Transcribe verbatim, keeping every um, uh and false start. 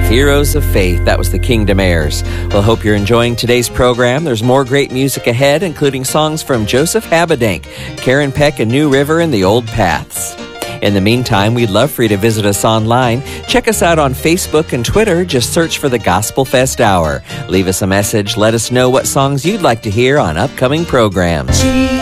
Heroes of Faith. That was the Kingdom Heirs. Well, hope you're enjoying today's program. There's more great music ahead, including songs from Joseph Habedank, Karen Peck and New River, and the Old Paths. In the meantime, we'd love for you to visit us online. Check us out on Facebook and Twitter. Just search for the Gospel Fest Hour. Leave us a message. Let us know what songs you'd like to hear on upcoming programs.